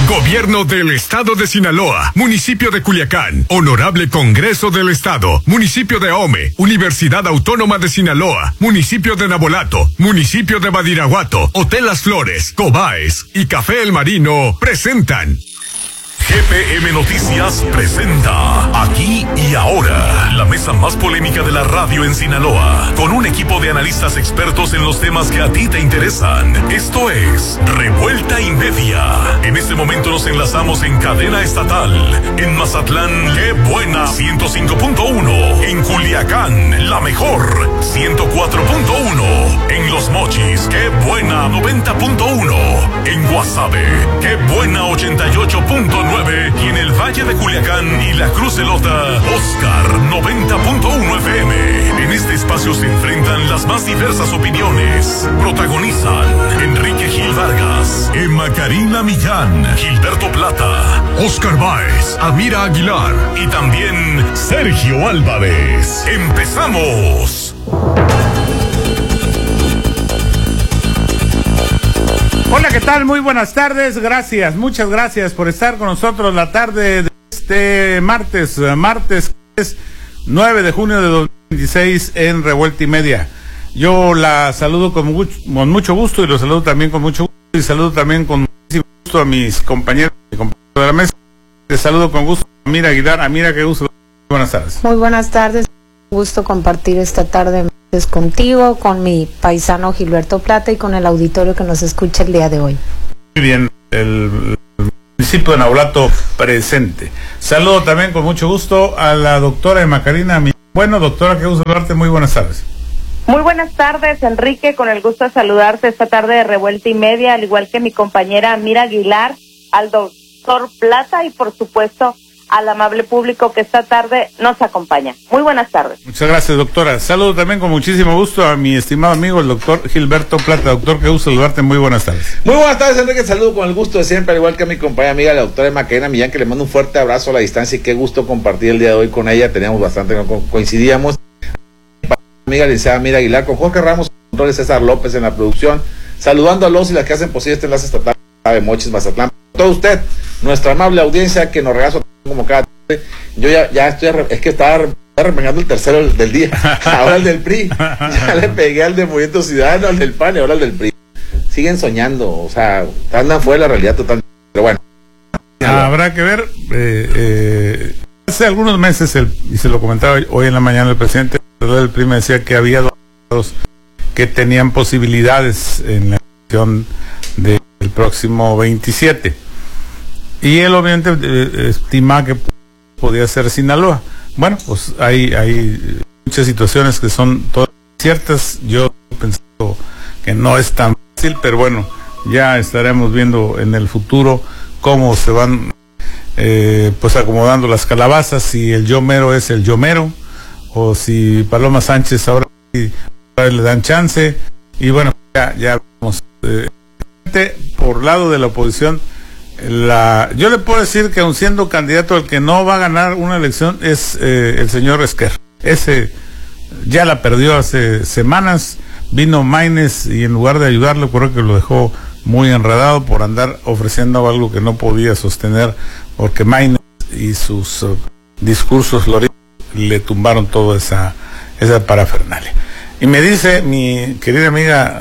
Gobierno del Estado de Sinaloa, Municipio de Culiacán, Honorable Congreso del Estado, Municipio de Ahome, Universidad Autónoma de Sinaloa, Municipio de Nabolato, Municipio de Badiraguato, Hotel Las Flores, Cobaes y Café El Marino presentan. GPM Noticias presenta Aquí y Ahora, la mesa más polémica de la radio en Sinaloa, con un equipo de analistas expertos en los temas que a ti te interesan. Esto es Revuelta y Media. En este momento nos enlazamos en cadena estatal. En Mazatlán, ¡qué buena! 105.1. En Culiacán, la mejor, 104.1. En Los Mochis, ¡qué buena! 90.1. En Guasave, ¡qué buena! 88.9. Y en el Valle de Culiacán y la Cruz de Lota, Oscar 90.1 FM. En este espacio se enfrentan las más diversas opiniones. Protagonizan Enrique Gil Vargas, Emma Karina Millán, Gilberto Plata, Oscar Báez, Amira Aguilar y también Sergio Álvarez. ¡Empezamos! Hola, ¿qué tal? Muy buenas tardes, gracias, muchas gracias por estar con nosotros la tarde de este martes 9 de junio de 2026 en Revuelta y Media. Yo la saludo con mucho gusto y lo saludo también con mucho gusto y saludo también con muchísimo gusto a mis compañeros y compañeros de la mesa. Te saludo con gusto, Amira Aguilar. Amira, qué gusto. Buenas tardes. Muy buenas tardes, un gusto compartir esta tarde contigo, con mi paisano Gilberto Plata y con el auditorio que nos escucha el día de hoy. Muy bien, el municipio de Nabolato presente. Saludo también con mucho gusto a la doctora Emma Karina. Bueno, doctora, qué gusto saludarte, muy buenas tardes. Muy buenas tardes, Enrique, con el gusto de saludarte esta tarde de Revuelta y Media, al igual que mi compañera Amira Aguilar, al doctor Plata y por supuesto al amable público que esta tarde nos acompaña. Muy buenas tardes. Muchas gracias, doctora. Saludo también con muchísimo gusto a mi estimado amigo, el doctor Gilberto Plata. Doctor, qué gusto saludarte, muy buenas tardes. Muy buenas tardes, Enrique, saludo con el gusto de siempre, al igual que a mi compañera amiga, la doctora Emma Karina Millán, que le mando un fuerte abrazo a la distancia y qué gusto compartir el día de hoy con ella. Teníamos bastante, no coincidíamos. Amiga licenciada Amira Aguilar, con Jorge Ramos, controles, César López en la producción, saludando a los y las que hacen posible este enlace estatal de Mochis, Mazatlán. Todo usted, nuestra amable audiencia que nos regala como cada tarde. Yo ya estoy, es que estaba remangando el tercero del día, ahora el del PRI, ya le pegué al de Movimiento Ciudadano, al del PAN y ahora al del PRI. Siguen soñando, o sea, andan fuera de la realidad total, pero bueno. Habrá que ver, hace algunos meses, y se lo comentaba hoy en la mañana el presidente del PRI me decía que había dos que tenían posibilidades en la elección del próximo 27. Y él obviamente estima que podía ser Sinaloa. Bueno, pues hay muchas situaciones que son todas ciertas. Yo pienso que no es tan fácil, pero bueno, ya estaremos viendo en el futuro cómo se van pues acomodando las calabazas, si el yo mero es el yo mero, o si Paloma Sánchez ahora le dan chance. Y bueno, ya vamos. Por lado de la oposición, yo le puedo decir que aun siendo candidato, el que no va a ganar una elección es el señor Esquerra. Ese ya la perdió hace semanas. Vino Maínez y en lugar de ayudarlo, creo que lo dejó muy enredado por andar ofreciendo algo que no podía sostener, porque Maínez y sus discursos le tumbaron toda esa parafernalia. Y me dice mi querida amiga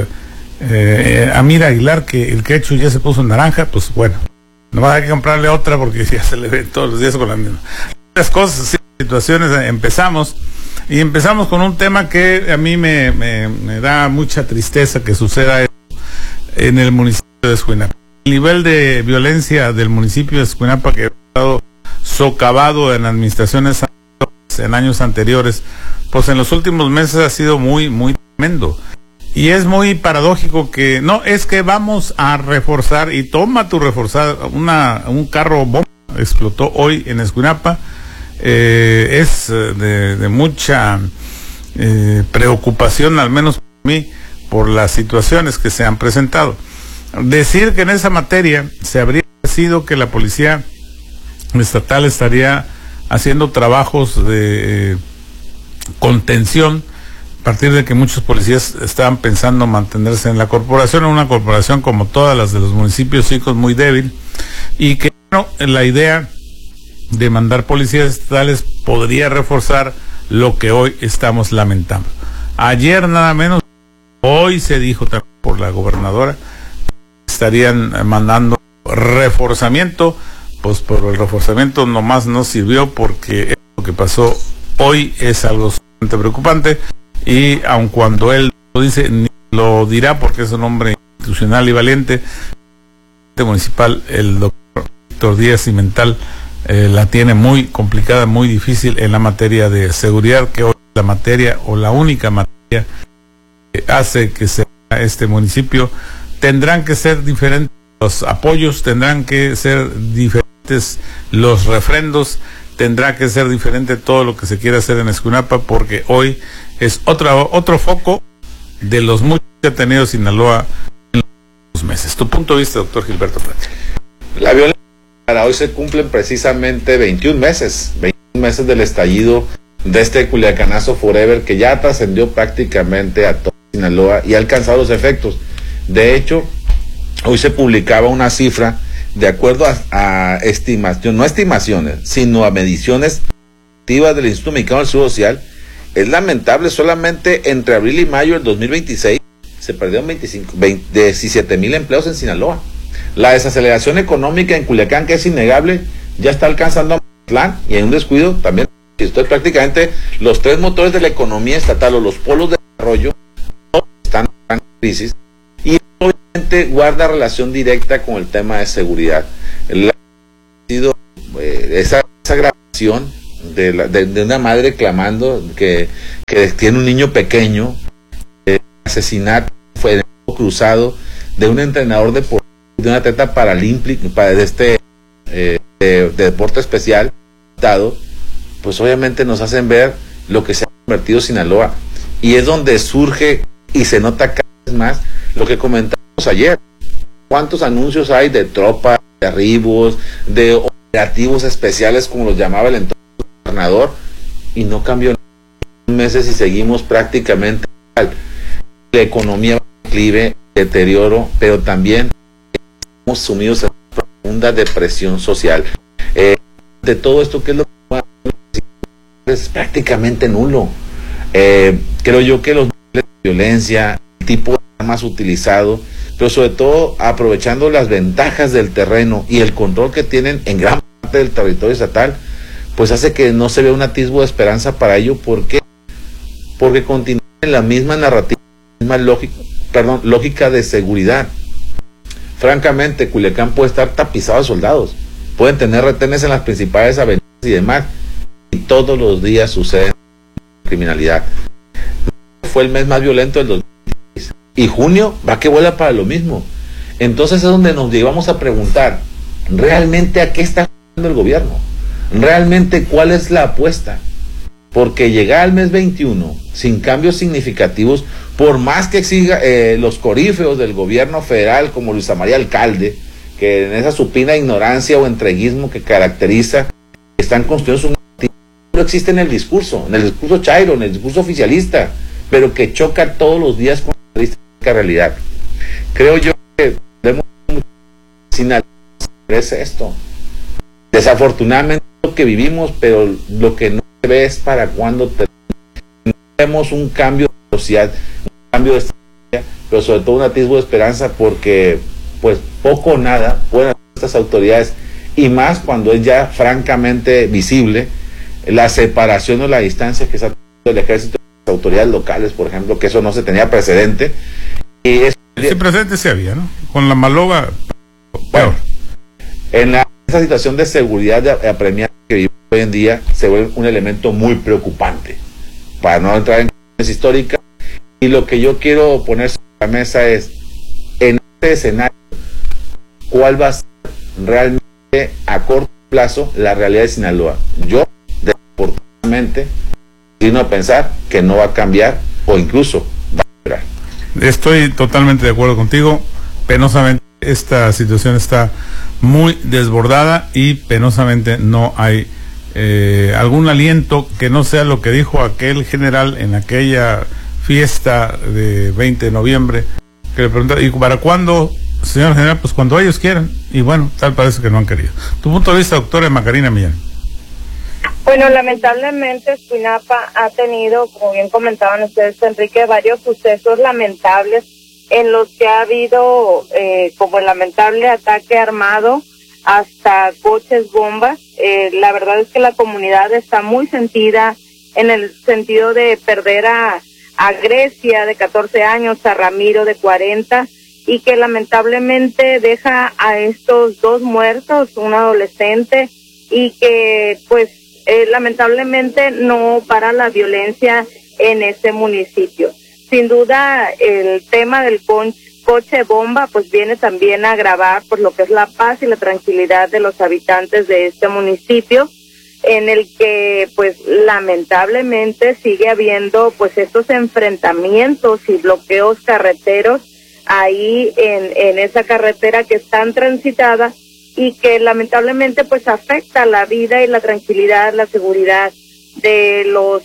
Amira Aguilar que el ketchup ya se puso en naranja. Pues bueno, no va a haber que comprarle otra porque ya se le ve todos los días con la misma. Las cosas, situaciones, empezamos con un tema que a mí me da mucha tristeza que suceda en el municipio de Escuinapa. El nivel de violencia del municipio de Escuinapa, que ha estado socavado en administraciones en años anteriores, pues en los últimos meses ha sido muy, muy tremendo. Y es muy paradójico que, no, es que vamos a reforzar, y toma tu reforzar, un carro bomba explotó hoy en Escuinapa. Es de mucha preocupación, al menos para mí, por las situaciones que se han presentado. Decir que en esa materia se habría sido que la policía estatal estaría haciendo trabajos de contención, a partir de que muchos policías estaban pensando mantenerse en la corporación, una corporación como todas las de los municipios chicos, muy débil, y que bueno, la idea de mandar policías estatales podría reforzar lo que hoy estamos lamentando. Ayer nada menos, hoy se dijo también por la gobernadora, estarían mandando reforzamiento, pues por el reforzamiento nomás no sirvió, porque lo que pasó hoy es algo sumamente preocupante, y aun cuando él lo dice, ni lo dirá porque es un hombre institucional y valiente, el municipal, el doctor Víctor Díaz Cimental, la tiene muy complicada, muy difícil en la materia de seguridad, que hoy la materia o la única materia que hace que sea este municipio. Tendrán que ser diferentes los apoyos, tendrán que ser diferentes los refrendos, tendrá que ser diferente todo lo que se quiera hacer en Escunapa, porque hoy es otro foco de los muchos que ha tenido Sinaloa en los meses. Tu punto de vista, doctor Gilberto Plata. La violencia para hoy se cumplen precisamente 21 meses del estallido de este Culiacanazo Forever, que ya trascendió prácticamente a toda Sinaloa y ha alcanzado los efectos. De hecho, hoy se publicaba una cifra de acuerdo a estimación, no estimaciones, sino a mediciones activas del Instituto Mexicano del Seguro Social. Es lamentable, solamente entre abril y mayo del 2026 se perdieron 17,000 empleos en Sinaloa. La desaceleración económica en Culiacán, que es innegable, ya está alcanzando a Mazatlán, y en un descuido también. Esto es prácticamente los tres motores de la economía estatal o los polos de desarrollo, todos están en crisis, y obviamente guarda relación directa con el tema de seguridad. Esa grabación de una madre clamando que tiene un niño pequeño, asesinato fue cruzado de un entrenador de una atleta paralímpica de deporte especial, pues obviamente nos hacen ver lo que se ha convertido Sinaloa, y es donde surge y se nota cada vez más lo que comentamos ayer. ¿Cuántos anuncios hay de tropas, de arribos, de operativos especiales, como los llamaba el entonces gobernador? Y no cambió en meses y seguimos prácticamente igual. La economía va en declive, deterioro, pero también estamos sumidos en una profunda depresión social. De todo esto, ¿qué es lo que es prácticamente nulo? Creo yo que los niveles de violencia, el tipo de armas utilizado, pero sobre todo aprovechando las ventajas del terreno y el control que tienen en gran parte del territorio estatal, pues hace que no se vea un atisbo de esperanza para ello. ¿Por qué? Porque continúan en la misma narrativa, la misma lógica de seguridad. Francamente, Culiacán puede estar tapizado de soldados, pueden tener retenes en las principales avenidas y demás, y todos los días sucede criminalidad. Fue el mes más violento del 2016, y junio va que vuela para lo mismo. Entonces es donde nos llevamos a preguntar, ¿realmente a qué está jugando el gobierno? ¿Realmente cuál es la apuesta? Porque llegar al mes 21 sin cambios significativos, por más que exija los corífeos del gobierno federal como Luisa María Alcalde, que en esa supina ignorancia o entreguismo que caracteriza, están construyendo su narrativa, no existe en el discurso chairo, en el discurso oficialista, pero que choca todos los días con la realidad. Creo yo que debemos es esto. Desafortunadamente lo que vivimos, pero lo que no se ve es para cuándo tenemos un cambio social, un cambio de estrategia, pero sobre todo un atisbo de esperanza, porque pues poco o nada pueden hacer estas autoridades, y más cuando es ya francamente visible la separación o la distancia que está teniendo el ejército de las autoridades locales, por ejemplo, que eso no se tenía precedente. Y ese precedente se había, ¿no? Con la Maloga, bueno, en esta situación de seguridad apremiante que vivimos hoy en día, se vuelve un elemento muy preocupante, para no entrar en cuestiones históricas. Y lo que yo quiero poner sobre la mesa es, en este escenario, ¿cuál va a ser realmente a corto plazo la realidad de Sinaloa? Yo, desafortunadamente, sino a pensar que no va a cambiar, o incluso va a empeorar. Estoy totalmente de acuerdo contigo. Penosamente esta situación está muy desbordada, y penosamente no hay algún aliento que no sea lo que dijo aquel general en aquella fiesta de 20 de noviembre, que le preguntaba, ¿y para cuándo, señor general? Pues cuando ellos quieran. y bueno, tal parece que no han querido. Tu punto de vista, doctora Macarena Millán. Bueno, lamentablemente Escuinapa ha tenido, como bien comentaban ustedes, Enrique, varios sucesos lamentables en los que ha habido como el lamentable ataque armado hasta coches bombas. La verdad es que la comunidad está muy sentida en el sentido de perder a Grecia de 14 años, a Ramiro de 40, y que lamentablemente deja a estos dos muertos, un adolescente, y que pues lamentablemente no para la violencia en ese municipio. Sin duda el tema del coche bomba pues viene también a agravar por lo que es la paz y la tranquilidad de los habitantes de este municipio, en el que pues lamentablemente sigue habiendo pues estos enfrentamientos y bloqueos carreteros ahí en esa carretera que es tan transitada y que lamentablemente pues afecta la vida y la tranquilidad, la seguridad de los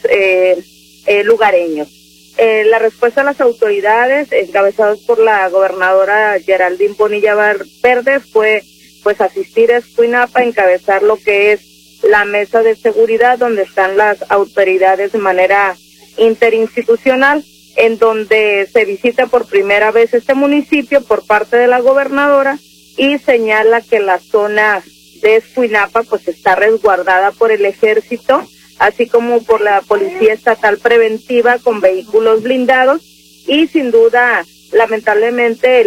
lugareños. La respuesta a las autoridades, encabezadas por la gobernadora Geraldine Bonilla Verde, fue pues asistir a Escuinapa, encabezar lo que es la mesa de seguridad, donde están las autoridades de manera interinstitucional, en donde se visita por primera vez este municipio por parte de la gobernadora y señala que la zona de Escuinapa pues está resguardada por el ejército, así como por la Policía Estatal Preventiva con vehículos blindados, y sin duda, lamentablemente,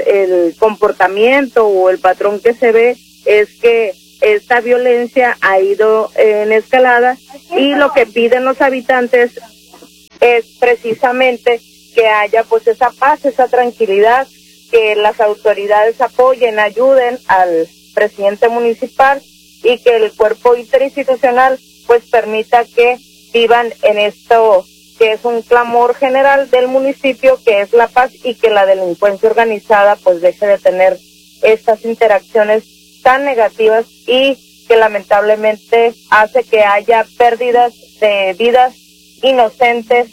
el comportamiento o el patrón que se ve es que esta violencia ha ido en escalada, y lo que piden los habitantes es precisamente que haya pues esa paz, esa tranquilidad, que las autoridades apoyen, ayuden al presidente municipal y que el cuerpo interinstitucional pues permita que vivan en esto que es un clamor general del municipio, que es la paz, y que la delincuencia organizada pues deje de tener estas interacciones tan negativas y que lamentablemente hace que haya pérdidas de vidas inocentes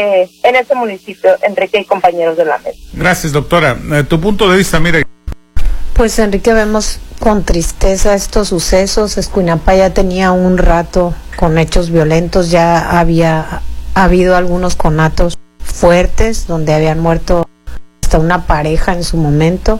en este municipio, Enrique y compañeros de la mesa. Gracias, doctora. Tu punto de vista, mira. Pues Enrique, vemos con tristeza estos sucesos. Escuinapa ya tenía un rato con hechos violentos, ya había habido algunos conatos fuertes donde habían muerto hasta una pareja en su momento.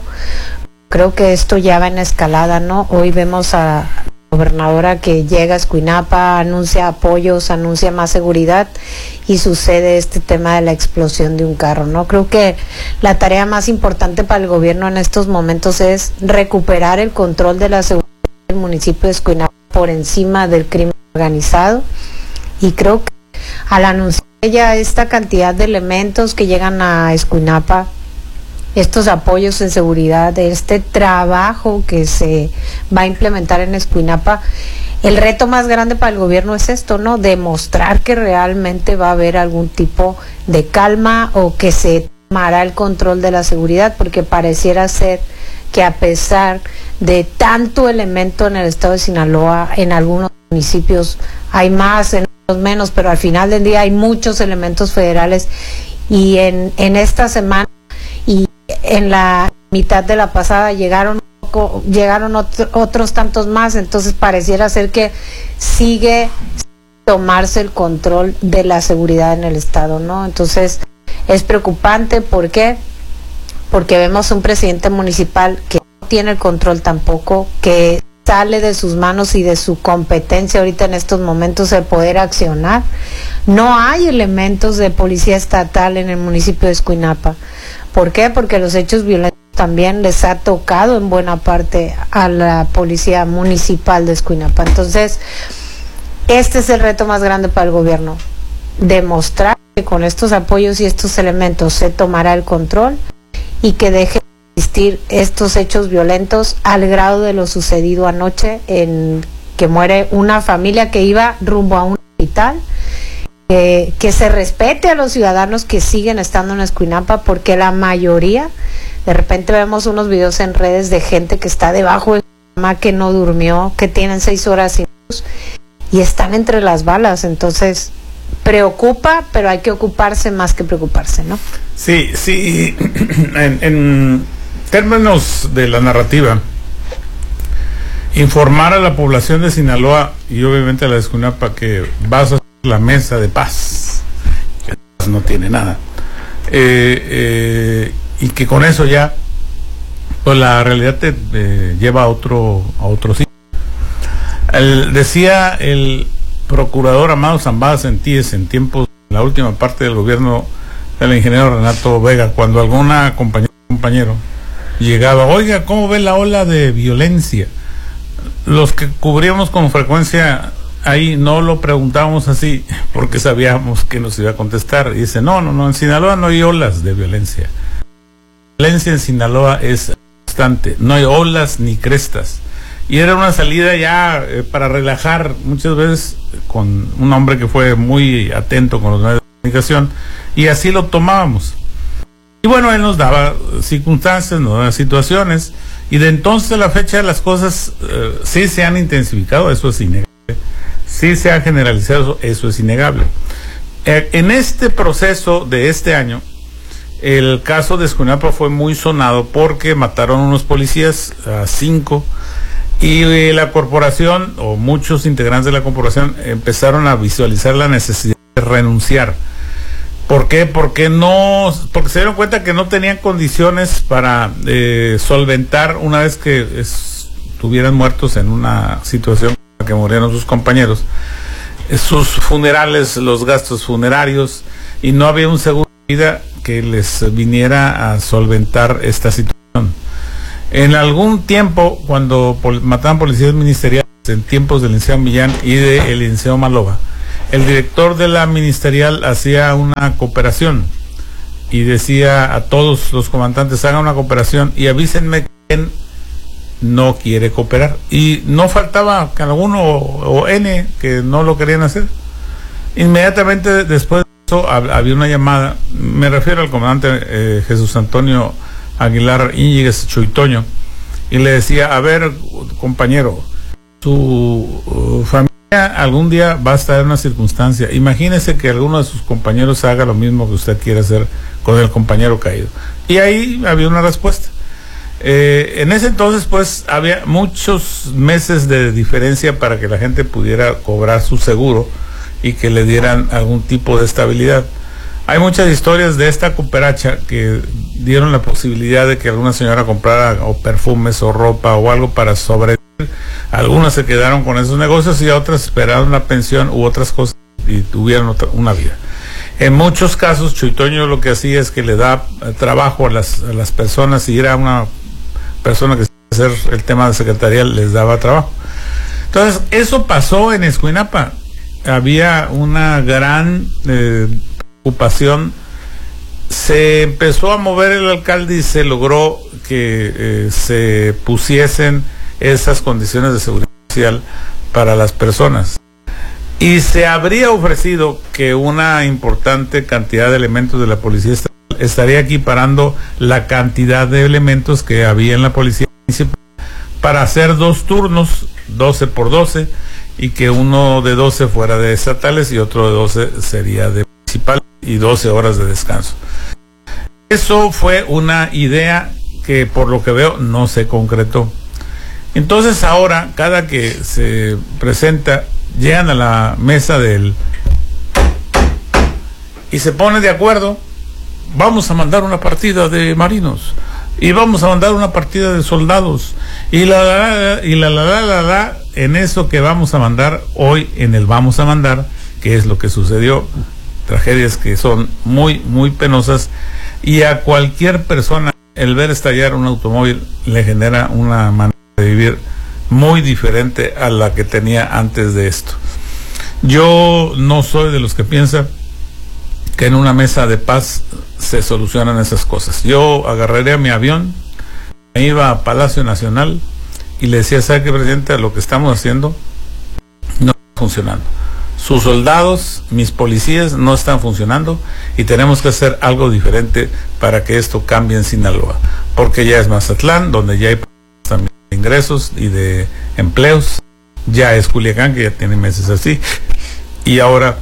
Creo que esto ya va en escalada, ¿no? Hoy vemos a la gobernadora que llega a Escuinapa, anuncia apoyos, anuncia más seguridad, y sucede este tema de la explosión de un carro, ¿no? Creo que la tarea más importante para el gobierno en estos momentos es recuperar el control de la seguridad del municipio de Escuinapa por encima del crimen organizado, y creo que al anunciar ya esta cantidad de elementos que llegan a Escuinapa, estos apoyos en seguridad, de este trabajo que se va a implementar en Escuinapa, el reto más grande para el gobierno es esto, ¿no? Demostrar que realmente va a haber algún tipo de calma o que se tomará el control de la seguridad, porque pareciera ser que a pesar de tanto elemento en el estado de Sinaloa, en algunos municipios hay más, en otros menos, pero al final del día hay muchos elementos federales, y en esta semana y en la mitad de la pasada llegaron otros tantos más, entonces pareciera ser que sigue tomarse el control de la seguridad en el estado, ¿no? Entonces es preocupante. ¿Por qué? Porque vemos un presidente municipal que no tiene el control tampoco, que sale de sus manos y de su competencia ahorita en estos momentos de poder accionar. No hay elementos de policía estatal en el municipio de Escuinapa. ¿Por qué? Porque los hechos violentos también les ha tocado en buena parte a la policía municipal de Escuinapa. Entonces, este es el reto más grande para el gobierno: demostrar que con estos apoyos y estos elementos se tomará el control y que deje de existir estos hechos violentos al grado de lo sucedido anoche, en que muere una familia que iba rumbo a un hospital. Que se respete a los ciudadanos que siguen estando en Escuinapa, porque la mayoría, de repente vemos unos videos en redes de gente que está debajo de su cama, que no durmió, que tienen 6 horas sin luz y están entre las balas. Entonces preocupa, pero hay que ocuparse más que preocuparse, ¿no? Sí, en términos de la narrativa, informar a la población de Sinaloa y obviamente a la de Escuinapa que vas a hacer la mesa de paz, que no tiene nada, y que con eso ya pues la realidad te lleva a otro sitio. Decía el procurador Amado Zambada Sentíes en tiempos, en la última parte del gobierno del ingeniero Renato Vega, cuando alguna compañero llegaba, oiga, ¿cómo ve la ola de violencia? Los que cubríamos con frecuencia ahí no lo preguntábamos así porque sabíamos que nos iba a contestar. Y dice, no, en Sinaloa no hay olas de violencia. La violencia en Sinaloa es constante, no hay olas ni crestas. Y era una salida ya para relajar, muchas veces con un hombre que fue muy atento con los medios de comunicación, y así lo tomábamos. Y bueno, él nos daba circunstancias, nos daba situaciones, y de entonces a la fecha las cosas sí se han intensificado, eso es innegable. Sí se ha generalizado, eso es innegable. En este proceso de este año, el caso de Escuinapa fue muy sonado porque mataron a unos policías, a 5, y la corporación, o muchos integrantes de la corporación, empezaron a visualizar la necesidad de renunciar. ¿Por qué? Porque se dieron cuenta que no tenían condiciones para solventar una vez que estuvieran muertos en una situación en la que murieron sus compañeros, sus funerales, los gastos funerarios, y no había un seguro de vida que les viniera a solventar esta situación. En algún tiempo, cuando mataban policías ministeriales, en tiempos del licenciado Millán y del licenciado Maloba, el director de la ministerial hacía una cooperación y decía a todos los comandantes, hagan una cooperación y avísenme quién no quiere cooperar. Y no faltaba que alguno o N que no lo querían hacer. Inmediatamente después de eso había una llamada, me refiero al comandante Jesús Antonio Aguilar Íñiguez Chuitoño, y le decía, a ver, compañero, su familia algún día va a estar en una circunstancia, imagínese que alguno de sus compañeros haga lo mismo que usted quiere hacer con el compañero caído. Y ahí había una respuesta. En ese entonces pues había muchos meses de diferencia para que la gente pudiera cobrar su seguro y que le dieran algún tipo de estabilidad. Hay muchas historias de esta cooperacha que dieron la posibilidad de que alguna señora comprara o perfumes o ropa o algo para sobrevivir. Algunas se quedaron con esos negocios y otras esperaron la pensión u otras cosas y tuvieron una vida. En muchos casos Chuitoño lo que hacía es que le da trabajo a las personas, y era una persona que hacer el tema de secretarial les daba trabajo. Entonces eso pasó en Escuinapa. Había una gran ocupación, se empezó a mover el alcalde y se logró que se pusiesen esas condiciones de seguridad social para las personas, y se habría ofrecido que una importante cantidad de elementos de la policía estaría equiparando la cantidad de elementos que había en la policía municipal para hacer 2 turnos, 12 por 12, y que uno de 12 fuera de estatales y otro de 12 sería de municipal, y 12 horas de descanso. Eso fue una idea que por lo que veo no se concretó. Entonces ahora cada que se presenta, llegan a la mesa y se pone de acuerdo, vamos a mandar una partida de marinos y vamos a mandar una partida de soldados y en eso que vamos a mandar hoy, en el vamos a mandar, que es lo que sucedió, tragedias que son muy muy penosas, y a cualquier persona el ver estallar un automóvil le genera una manera de vivir muy diferente a la que tenía antes de esto. Yo no soy de los que piensan que en una mesa de paz se solucionan esas cosas. Yo agarraría mi avión, me iba a Palacio Nacional y le decía, ¿sabe qué, presidente? Lo que estamos haciendo no está funcionando. Sus soldados, mis policías no están funcionando y tenemos que hacer algo diferente para que esto cambie en Sinaloa, porque ya es Mazatlán, donde ya hay también de ingresos y de empleos, ya es Culiacán, que ya tiene meses así, y ahora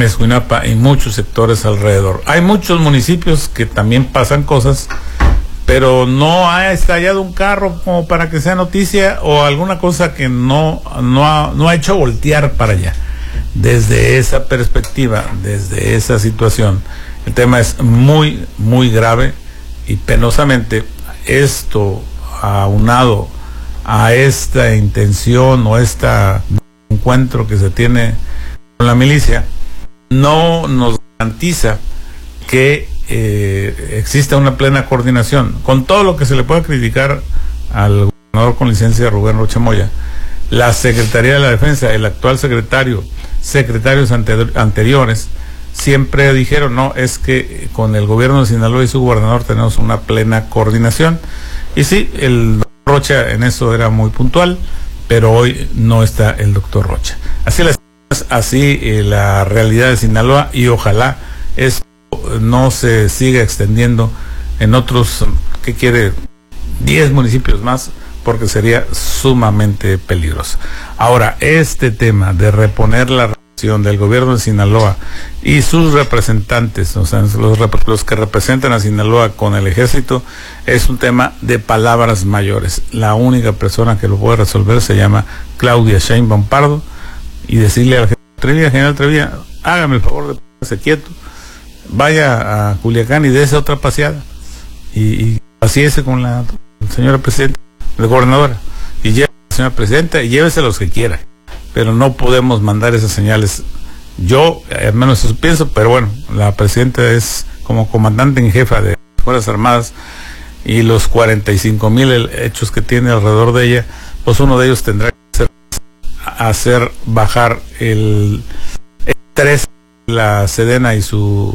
Escuinapa y muchos sectores alrededor. Hay muchos municipios que también pasan cosas, pero pero no ha estallado un carro como para que sea noticia o alguna cosa que no ha hecho voltear para allá. Desde esa perspectiva, desde esa situación, el tema es muy, muy grave y penosamente esto aunado a esta intención o este encuentro que se tiene con la milicia, no nos garantiza que exista una plena coordinación. Con todo lo que se le pueda criticar al gobernador con licencia Rubén Rocha Moya, la Secretaría de la Defensa, el actual secretarios anteriores, siempre dijeron, no, es que con el gobierno de Sinaloa y su gobernador tenemos una plena coordinación. Y sí, el doctor Rocha en eso era muy puntual, pero hoy no está el doctor Rocha. Así la realidad de Sinaloa, y ojalá esto no se siga extendiendo en otros, ¿qué quiere? 10 municipios más, porque sería sumamente peligroso. Ahora, este tema de reponer la relación del gobierno de Sinaloa y sus representantes, o sea, los que representan a Sinaloa con el ejército, es un tema de palabras mayores. La única persona que lo puede resolver se llama Claudia Sheinbaum Pardo, y decirle al general Trevilla, hágame el favor de ponerse quieto, vaya a Culiacán y dése otra paseada y paséese con la señora presidenta, la gobernadora, y lleve a la señora presidenta y llévese los que quiera, pero no podemos mandar esas señales. Yo al menos eso pienso, pero bueno, la presidenta es como comandante en jefa de las Fuerzas Armadas, y los 45,000 hechos que tiene alrededor de ella, pues uno de ellos tendrá que hacer bajar el estrés, la Sedena y su